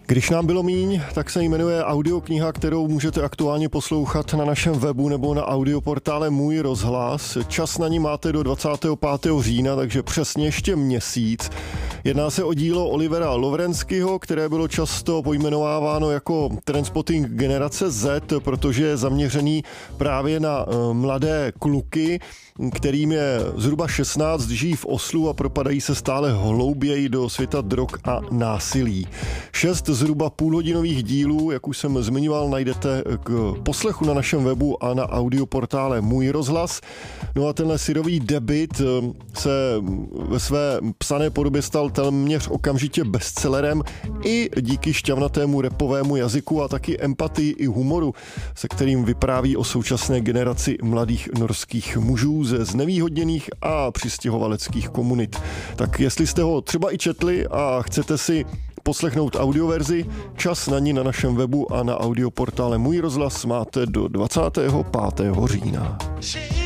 Když nám bylo míň, tak se jmenuje audiokniha, kterou můžete aktuálně poslouchat na našem webu nebo na audioportále Můj rozhlas. Čas na ní máte do 25. října, takže přesně ještě měsíc. Jedná se o dílo Olivera Lovrenského, které bylo často pojmenováváno jako Trainspotting generace Z, protože je zaměřený právě na mladé kluky, kterým je zhruba 16, žijí v Oslu a propadají se stále hlouběji do světa drog a násilí. 6 zhruba půlhodinových dílů, jak už jsem zmiňoval, najdete k poslechu na našem webu a na audioportále Můj rozhlas. No a tenhle syrový debut se ve své psané podobě stal téměř okamžitě bestsellerem i díky šťavnatému rapovému jazyku a taky empatii i humoru, se kterým vypráví o současné generaci mladých norských mužů ze znevýhodněných a přistěhovaleckých komunit. Tak jestli jste ho třeba i četli a chcete si poslechnout audioverzi, čas na ní na našem webu a na audioportále Můj rozhlas máte do 25. října.